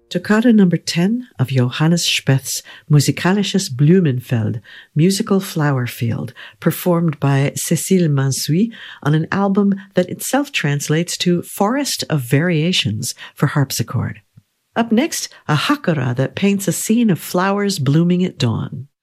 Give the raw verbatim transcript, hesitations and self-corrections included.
Toccata number ten of Johannes Speth's Musikalisches Blumenfeld, Musical Flower Field, performed by Cécile Mansuy on an album that itself translates to Forest of Variations for harpsichord. Up next, a hakara that paints a scene of flowers blooming at dawn.